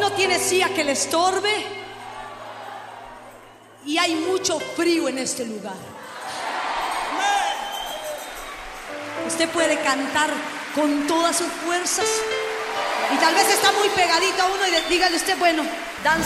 no tiene silla que le estorbe y hay mucho frío en este lugar. Usted puede cantar con todas sus fuerzas y tal vez está muy pegadito a uno y dígale usted, bueno, danza.